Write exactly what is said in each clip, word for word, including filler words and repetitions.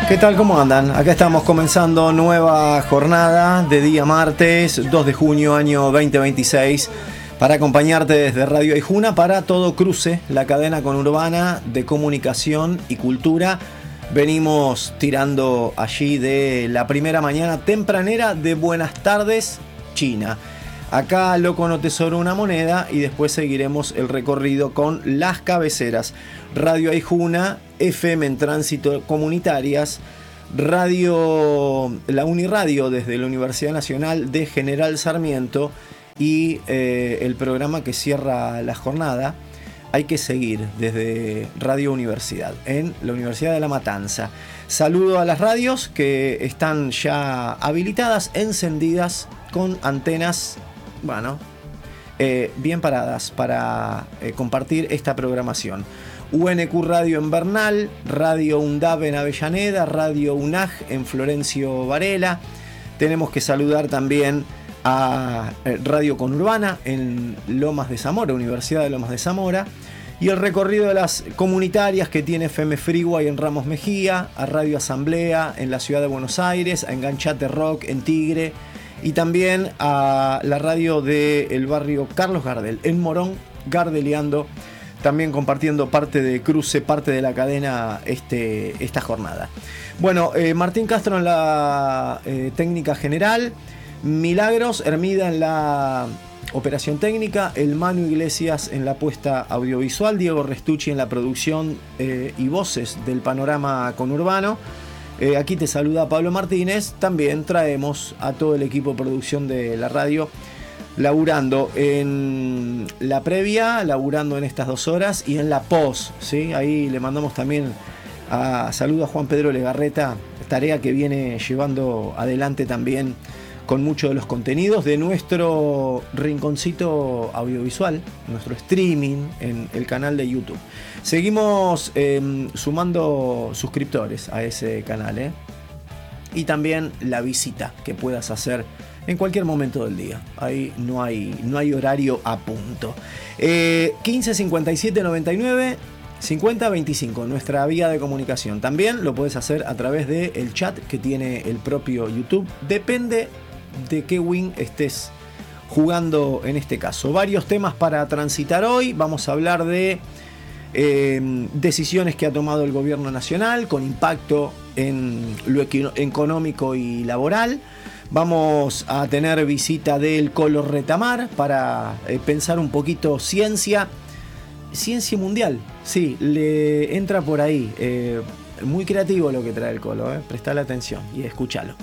¿Qué tal? ¿Cómo andan? Acá estamos comenzando nueva jornada de día martes, dos de junio, año veinte veintiséis, para acompañarte desde Radio Aijuna para todo Cruce, la cadena conurbana de comunicación y cultura. Venimos tirando allí de la primera mañana tempranera de Buenas Tardes, China. Acá Loco no te sobra una moneda y después seguiremos el recorrido con las cabeceras. Radio Aijuna, F M en tránsito comunitarias, Radio, la Uniradio desde la Universidad Nacional de General Sarmiento y eh, el programa que cierra la jornada. Hay que seguir desde Radio Universidad, en la Universidad de La Matanza. Saludo a las radios que están ya habilitadas, encendidas, con antenas, bueno, eh, bien paradas para eh, compartir esta programación. U N Q Radio en Bernal, Radio UNDAV en Avellaneda, Radio UNAG en Florencio Varela. Tenemos que saludar también a Radio Conurbana en Lomas de Zamora, Universidad de Lomas de Zamora, y el recorrido de las comunitarias que tiene F M Freeway en Ramos Mejía, a Radio Asamblea en la ciudad de Buenos Aires, a Enganchate Rock en Tigre, y también a la radio del barrio Carlos Gardel en Morón, Gardeliando, también compartiendo parte de Cruce, parte de la cadena este, esta jornada. Bueno, eh, Martín Castro en la eh, técnica general, Milagros Hermida en la operación técnica, el Manu Iglesias en la puesta audiovisual, Diego Restucci en la producción eh, y voces del panorama conurbano. Eh, aquí te saluda Pablo Martínez. También traemos a todo el equipo de producción de la radio, laburando en la previa, laburando en estas dos horas y en la post, ¿sí? Ahí le mandamos también a saludo a Juan Pedro Legarreta, tarea que viene llevando adelante también con muchos de los contenidos de nuestro rinconcito audiovisual, nuestro streaming en el canal de YouTube. Seguimos eh, sumando suscriptores a ese canal, ¿eh? Y también la visita que puedas hacer en cualquier momento del día. Ahí no hay, no hay horario a punto. Eh, quince cincuenta y siete noventa y nueve cincuenta veinticinco, nuestra vía de comunicación. También lo puedes hacer a través del chat que tiene el propio YouTube. Depende de qué wing estés jugando en este caso. Varios temas para transitar hoy. Vamos a hablar de eh, decisiones que ha tomado el gobierno nacional con impacto en lo económico y laboral. Vamos a tener visita del Colo Retamar para eh, pensar un poquito ciencia. Ciencia mundial, sí, le entra por ahí. Eh, muy creativo lo que trae el Colo, eh. Prestale atención y escúchalo.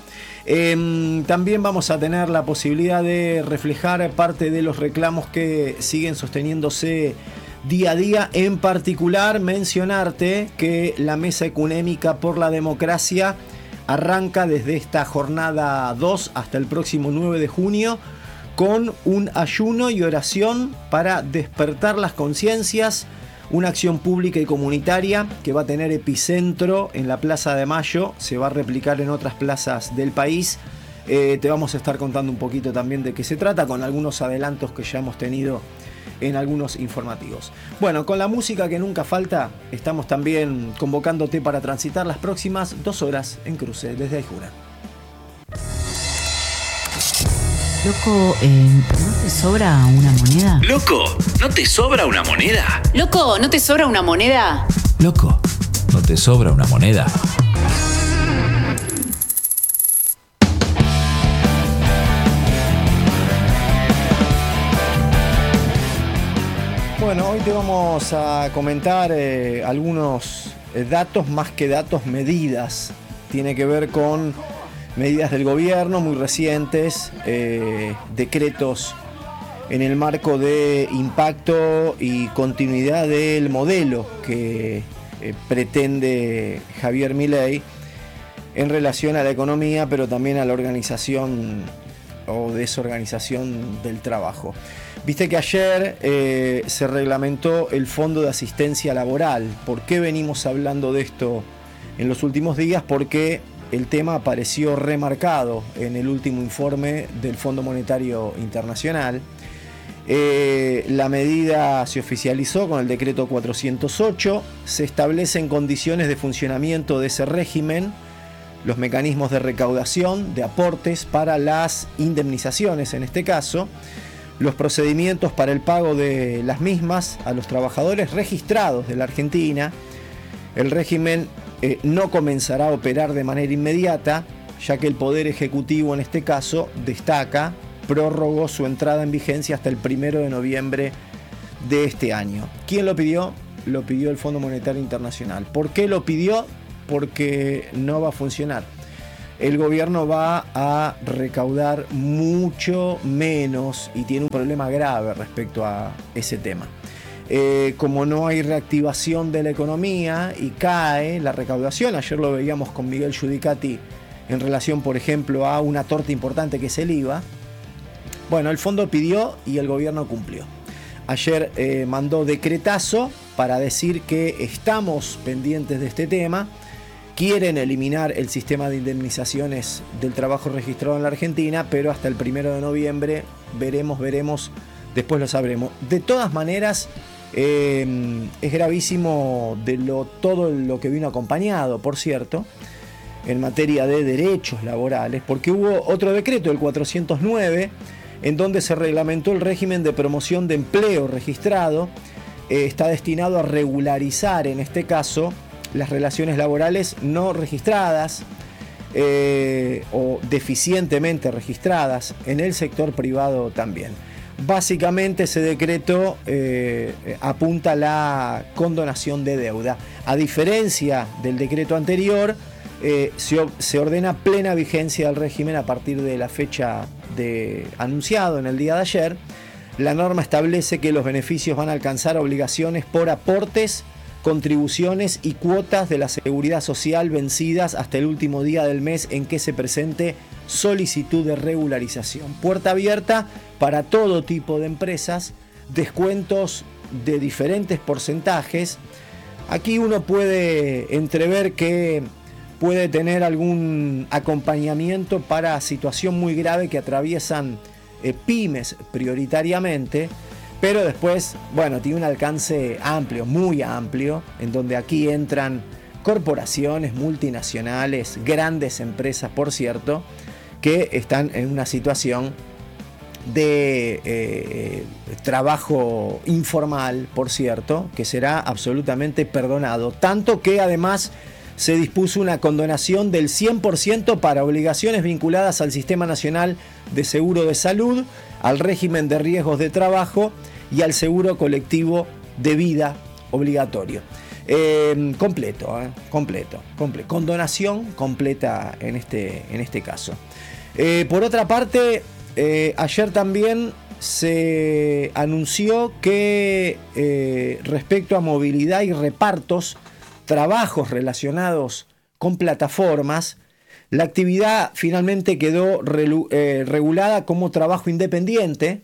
Eh, también vamos a tener la posibilidad de reflejar parte de los reclamos que siguen sosteniéndose día a día. En particular, mencionarte que la Mesa Ecuménica por la Democracia arranca desde esta jornada dos hasta el próximo nueve de junio con un ayuno y oración para despertar las conciencias, una acción pública y comunitaria que va a tener epicentro en la Plaza de Mayo, se va a replicar en otras plazas del país. Eh, te vamos a estar contando un poquito también de qué se trata, con algunos adelantos que ya hemos tenido en algunos informativos. Bueno, con la música que nunca falta, estamos también convocándote para transitar las próximas dos horas en Cruce, desde Aijuna. Loco, eh, ¿no te sobra una moneda? Loco, ¿no te sobra una moneda? Loco, ¿no te sobra una moneda? Loco, ¿no te sobra una moneda? Bueno, hoy te vamos a comentar eh, algunos eh, datos, más que datos, medidas. Tiene que ver con medidas del gobierno muy recientes, eh, decretos en el marco de impacto y continuidad del modelo que eh, pretende Javier Milei en relación a la economía, pero también a la organización o desorganización del trabajo. Viste que ayer eh, se reglamentó el Fondo de Asistencia Laboral. ¿Por qué venimos hablando de esto en los últimos días? Porque el tema apareció remarcado en el último informe del Fondo Monetario Internacional. Eh, la medida se oficializó con el decreto cuatrocientos ocho. Se establecen condiciones de funcionamiento de ese régimen los mecanismos de recaudación, de aportes para las indemnizaciones en este caso, los procedimientos para el pago de las mismas a los trabajadores registrados de la Argentina. El régimen eh, no comenzará a operar de manera inmediata, ya que el Poder Ejecutivo en este caso destaca, prorrogó su entrada en vigencia hasta el primero de noviembre de este año. ¿Quién lo pidió? Lo pidió el Fondo Monetario Internacional. ¿Por qué lo pidió? Porque no va a funcionar. El gobierno va a recaudar mucho menos y tiene un problema grave respecto a ese tema. Eh, como no hay reactivación de la economía y cae la recaudación, ayer lo veíamos con Miguel Giudicati en relación, por ejemplo, a una torta importante que es el I V A. Bueno, el fondo pidió y el gobierno cumplió. Ayer eh, mandó decretazo para decir que estamos pendientes de este tema. Quieren eliminar el sistema de indemnizaciones del trabajo registrado en la Argentina, pero hasta el primero de noviembre veremos, veremos, después lo sabremos. De todas maneras, eh, es gravísimo de lo, todo lo que vino acompañado, por cierto, en materia de derechos laborales, porque hubo otro decreto, el cuatrocientos nueve, en donde se reglamentó el régimen de promoción de empleo registrado. Eh, está destinado a regularizar, en este caso, las relaciones laborales no registradas eh, o deficientemente registradas en el sector privado también. Básicamente ese decreto eh, apunta a la condonación de deuda. A diferencia del decreto anterior, eh, se, se ordena plena vigencia del régimen a partir de la fecha de, anunciado en el día de ayer. La norma establece que los beneficios van a alcanzar obligaciones por aportes, contribuciones y cuotas de la seguridad social vencidas hasta el último día del mes en que se presente solicitud de regularización. Puerta abierta para todo tipo de empresas, descuentos de diferentes porcentajes. Aquí uno puede entrever que puede tener algún acompañamiento para situación muy grave que atraviesan eh, pymes prioritariamente. Pero después, bueno, tiene un alcance amplio, muy amplio, en donde aquí entran corporaciones multinacionales, grandes empresas, por cierto, que están en una situación de eh, trabajo informal, por cierto, que será absolutamente perdonado. Tanto que además se dispuso una condonación del cien por ciento para obligaciones vinculadas al Sistema Nacional de Seguro de Salud, al régimen de riesgos de trabajo y al seguro colectivo de vida obligatorio. Eh, completo, eh, completo, completo. Condonación completa en este, en este caso. Eh, por otra parte, eh, ayer también se anunció que eh, respecto a movilidad y repartos, trabajos relacionados con plataformas, la actividad finalmente quedó relu- eh, regulada como trabajo independiente,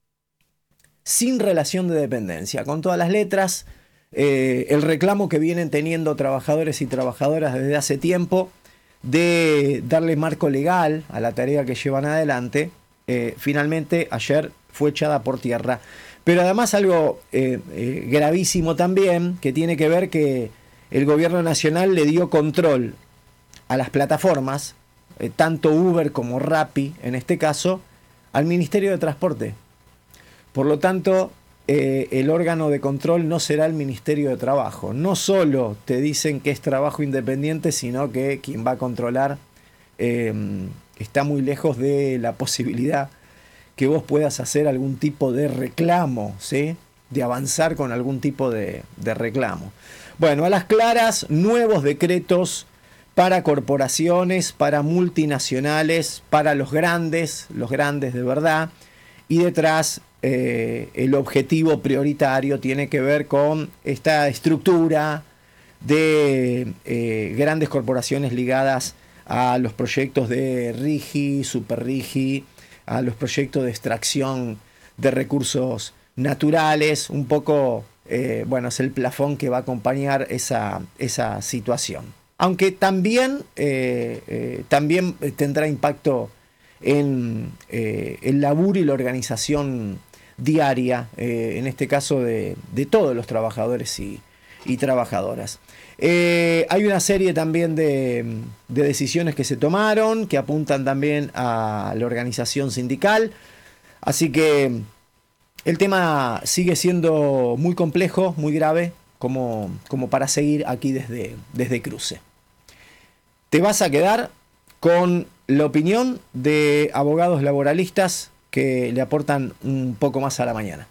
sin relación de dependencia, con todas las letras, eh, el reclamo que vienen teniendo trabajadores y trabajadoras desde hace tiempo de darle marco legal a la tarea que llevan adelante, eh, finalmente ayer fue echada por tierra. Pero además algo eh, eh, gravísimo también, que tiene que ver que el gobierno nacional le dio control a las plataformas, eh, tanto Uber como Rappi en este caso, al Ministerio de Transporte. Por lo tanto, eh, el órgano de control no será el Ministerio de Trabajo. No solo te dicen que es trabajo independiente, sino que quien va a controlar eh, está muy lejos de la posibilidad que vos puedas hacer algún tipo de reclamo, ¿sí? De avanzar con algún tipo de, de reclamo. Bueno, a las claras, nuevos decretos para corporaciones, para multinacionales, para los grandes, los grandes de verdad, y detrás eh, el objetivo prioritario tiene que ver con esta estructura de eh, grandes corporaciones ligadas a los proyectos de RIGI, Super RIGI, a los proyectos de extracción de recursos naturales, un poco, eh, bueno, es el plafón que va a acompañar esa, esa situación. Aunque también, eh, eh, también tendrá impacto en eh, el laburo y la organización diaria, eh, en este caso de, de todos los trabajadores y, y trabajadoras. Eh, hay una serie también de, de decisiones que se tomaron, que apuntan también a la organización sindical, así que el tema sigue siendo muy complejo, muy grave, como, como para seguir aquí desde, desde Cruce. Te vas a quedar con la opinión de abogados laboralistas que le aportan un poco más a la mañana.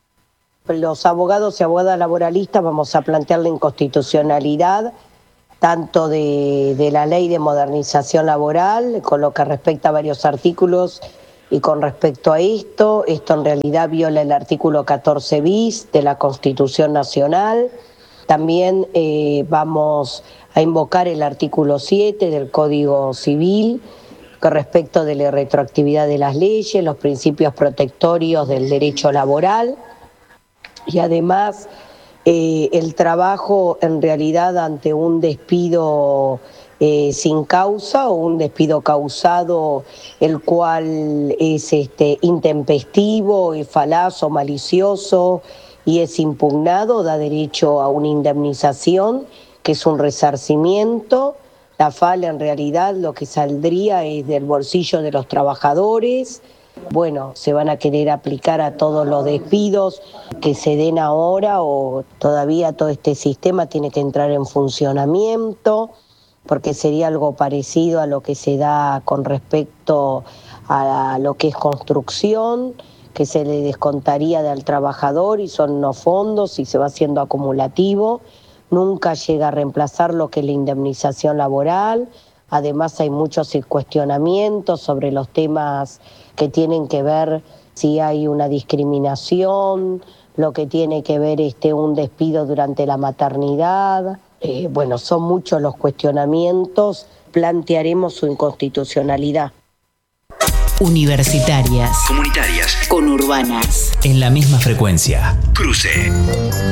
Los abogados y abogadas laboralistas vamos a plantear la inconstitucionalidad tanto de, de la ley de modernización laboral, con lo que respecta a varios artículos, y con respecto a esto, esto en realidad viola el artículo catorce bis de la Constitución Nacional. También eh, vamos a invocar el artículo siete del Código Civil, con respecto de la retroactividad de las leyes, los principios protectorios del derecho laboral, y además eh, el trabajo en realidad ante un despido eh, sin causa o un despido causado, el cual es este, intempestivo, es falaz o malicioso y es impugnado, da derecho a una indemnización, que es un resarcimiento. La FAL en realidad lo que saldría es del bolsillo de los trabajadores. Bueno, se van a querer aplicar a todos los despidos que se den ahora, o todavía todo este sistema tiene que entrar en funcionamiento, porque sería algo parecido a lo que se da con respecto a lo que es construcción, que se le descontaría del trabajador y son unos fondos y se va haciendo acumulativo. Nunca llega a reemplazar lo que es la indemnización laboral. Además hay muchos cuestionamientos sobre los temas que tienen que ver si hay una discriminación, lo que tiene que ver este, un despido durante la maternidad. Eh, bueno, son muchos los cuestionamientos. Plantearemos su inconstitucionalidad. Universitarias. Comunitarias. Conurbanas. En la misma frecuencia. Cruce.